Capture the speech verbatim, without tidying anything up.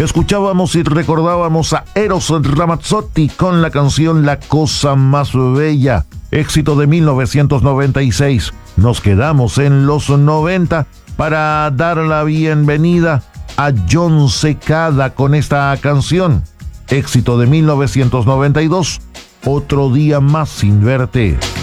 Escuchábamos y recordábamos a Eros Ramazzotti con la canción La Cosa Más Bella, éxito de mil novecientos noventa y seis. Nos quedamos en los noventa para dar la bienvenida a Jon Secada con esta canción, éxito de mil novecientos noventa y dos, Otro Día Más Sin Verte.